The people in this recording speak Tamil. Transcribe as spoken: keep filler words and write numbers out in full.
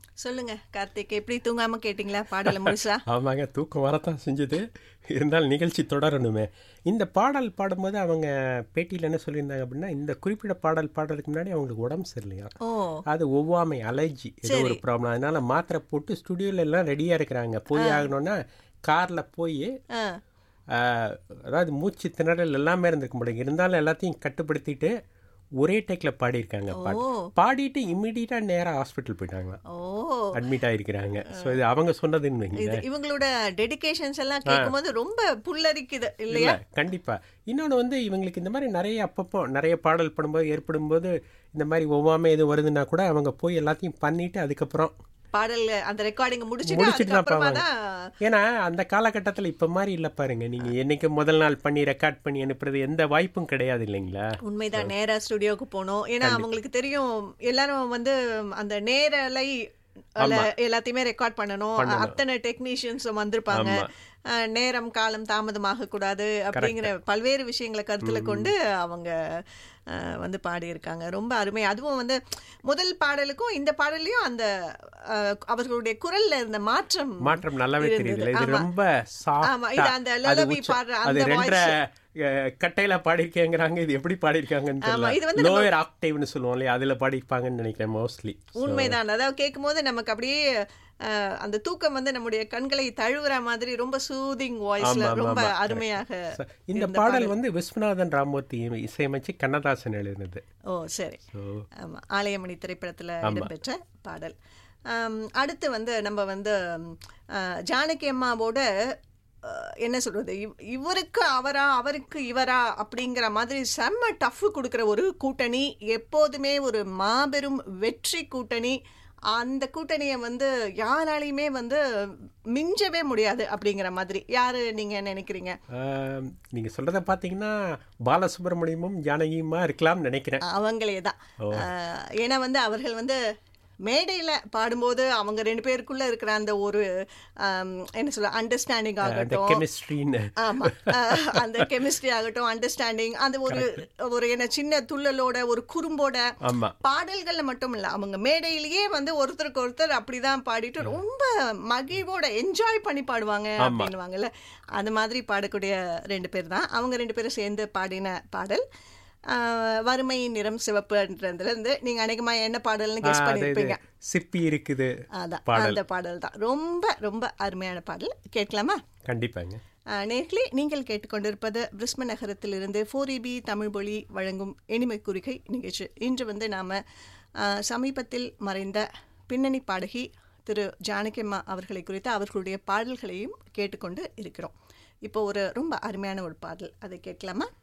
சொல்லுங்க கார்த்திக், எப்படி தூங்காம கேட்டீங்களா பாடல முழுசா? ஆமாங்க, தூக்கம் வரத்தான் செஞ்சது. இருந்தாலும் நிகழ்ச்சி தொடரணுமே. இந்த பாடல் பாடும்போது அவங்க பேட்டியில் என்ன சொல்லியிருந்தாங்க அப்படின்னா, இந்த குறிப்பிட்ட பாடல் பாடுறதுக்கு முன்னாடி அவங்களுக்கு உடம்பு சரியில்லையா, அது ஒவ்வாமை அலர்ஜி ஏதோ ஒரு ப்ராப்ளம், அதனால மாத்திரை போட்டு ஸ்டுடியோல எல்லாம் ரெடியா இருக்கிறாங்க. போய் ஆகணும்னா கார்ல போய், அதாவது மூச்சு திணறல் எல்லாமே இருந்திருக்க முடியும், இருந்தாலும் எல்லாத்தையும் கட்டுப்படுத்திட்டு ஒரே டேக்ல பாடியிருக்காங்க. பாட்டு பாடிட்டு இம்மிடியட்டா நேரா ஹாஸ்பிட்டல் போயிட்டாங்க, அட்மிட் ஆயிருக்கிறாங்க. ஸோ இது அவங்க சொன்னதுன்னு வைங்க. இவங்களோட டெடிகேஷன்ஸ் எல்லாம் கேட்கும்போது ரொம்ப புல்லரிக்குது இல்லையா? கண்டிப்பா. இன்னொன்று வந்து இவங்களுக்கு இந்த மாதிரி நிறைய அப்பப்போ நிறைய பாடல் பண்ணும்போது ஏற்படும் போது இந்த மாதிரி ஒவ்வாமை எதுவும் வருதுன்னா கூட அவங்க போய் எல்லாத்தையும் பண்ணிட்டு அதுக்கப்புறம் பாடல் அந்த ரெக்கார்டிங் முடிச்சுட்டு தான் பாப்பாங்க. ஏன்னா அந்த காலகட்டத்தில் இப்ப மாதிரி இல்ல பாருங்க, நீங்க என்னைக்கு முதல் நாள் பண்ணி ரெக்கார்ட் பண்ணி அனுப்புறது எந்த வாய்ப்பும் கிடையாது இல்லைங்களா? உண்மைதான், நேரா ஸ்டுடியோக்கு போனோம். ஏன்னா அவங்களுக்கு தெரியும் எல்லாரும் வந்து அந்த நேரலை எல்லாத்தையுமே ரெக்கார்ட் பண்ணணும், அத்தனை டெக்னீஷியன்ஸும் வந்திருப்பாங்க, நேரம் காலம் தாமதமாக கூடாது அப்படிங்கிற பல்வேறு விஷயங்களை கருத்துல கொண்டு அவங்க வந்து பாடியிருக்காங்க. ரொம்ப அருமை. அதுவும் வந்து முதல் பாடலுக்கும் இந்த பாடலையும் அந்த அவர்களுடைய குரல்ல இருந்த மாற்றம் மாற்றம் நல்லாவே தெரியுது. இது ரொம்ப ஆமா, இது அந்த லலபி பாடுற அந்த வாய்ஸ் கட்டையில பாடிருக்கேங்கிறாங்க. இது எப்படி பாடிருக்காங்கன்னு தெரியல. லோயர் ஆக்டேவ்னு சொல்லுவோம் இல்லையா, அதுல பாடிருப்பாங்கன்னு நினைக்கிறேன் மோஸ்ட்லி. உண்மைதான். அதாவது கேட்கும் போது நமக்கு அப்படியே அந்த தூக்கம் வந்து நம்முடைய கண்களை தழுவுற மாதிரி ரொம்ப சூதிங் வாய்ஸ்ல ரொம்ப அருமையாக. இந்த பாடல் வந்து விஸ்வநாதன் ராமமூர்த்தி இசையமைச்சு கண்ணதாசன் எழுதினது. ஓ சரி. ஆமா, ஆலயமணி திரைப்படத்துல இடம்பெற்ற பாடல். அடுத்து வந்து நம்ம வந்து ஜானகி அம்மாவோட என்ன சொல்றது, இவருக்கு அவரா அவருக்கு இவரா அப்படிங்கிற மாதிரி செம்ம டஃப் கொடுக்குற ஒரு கூட்டணி, எப்போதுமே ஒரு மாபெரும் வெற்றி கூட்டணி. அந்த கூட்டணியை வந்து யாராலையுமே வந்து மிஞ்சவே முடியாது அப்படிங்கிற மாதிரி. யாரு நீங்க நினைக்கிறீங்க? நீங்க சொல்றத பாத்தீங்கன்னா பாலசுப்ரமணியமும் ஜானகியுமா இருக்கலாம்னு நினைக்கிறேன். அவங்களே தான். ஏன்னா வந்து அவர்கள் வந்து மேடையில் பாடும்போது அவங்க ரெண்டு பேருக்குள்ள இருக்கிற அந்த ஒரு என்ன சொல்ல அண்டர்ஸ்டாண்டிங் ஆகட்டும், ஆமா அந்த கெமிஸ்ட்ரி ஆகட்டும், அண்டர்ஸ்டாண்டிங், அந்த ஒரு ஒரு என்ன சின்ன துள்ளலோட ஒரு குறும்போட பாடல்கள்ல மட்டும் இல்ல, அவங்க மேடையிலேயே வந்து ஒருத்தருக்கு ஒருத்தர் அப்படிதான் பாடிட்டு ரொம்ப மகிழ்வோட என்ஜாய் பண்ணி பாடுவாங்க அப்படின்னுவாங்கல்ல, அந்த மாதிரி பாடக்கூடிய ரெண்டு பேர் தான். அவங்க ரெண்டு பேரும் சேர்ந்து பாடின பாடல் வறுமையின் நிறம் சிவப்புன்றதுல இருந்து நீங்க அநேகமா என்ன பாடல்னு கெஸ் பண்ணிருப்பீங்க. சிப்பி இருக்குது, அதான் அந்த பாடல் தான். ரொம்ப ரொம்ப அருமையான பாடல். கேட்கலாமா? கண்டிப்பாங்க. நேர்களே, நீங்கள் கேட்டுக்கொண்டிருப்பது பிரிஸ்ம நகரத்திலிருந்து ஃபோர் இபி தமிழ் மொழி வழங்கும் இனிமை குறிகை நிகழ்ச்சி. இன்று வந்து நாம சமீபத்தில் மறைந்த பின்னணி பாடகி திரு ஜானகி அம்மா அவர்களை குறித்து அவர்களுடைய பாடல்களையும் கேட்டுக்கொண்டு இருக்கிறோம். இப்போ ஒரு ரொம்ப அருமையான ஒரு பாடல், அதை கேட்கலாமா?